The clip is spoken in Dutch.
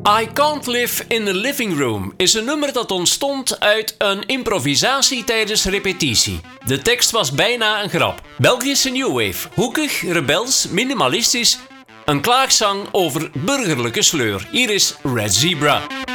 I Can't Live in the Living Room is een nummer dat ontstond uit een improvisatie tijdens repetitie. De tekst was bijna een grap. Belgische New Wave, hoekig, rebels, minimalistisch. Een klaagzang over burgerlijke sleur. Hier is Red Zebra.